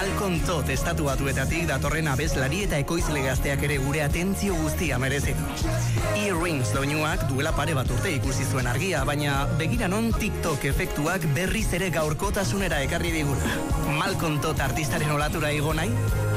Malcolm Todd estatu batuetatik datorren abeslari eta ekoizle gazteak ere gure atentzio guztia merezi du. E-Rings doinuak duela pare bat urte ikusi zuen argia, baina begira non TikTok efektuak berriz ere gaurkotasunera ekarri digula. Malcolm Todd artistaren olatura igo nahi?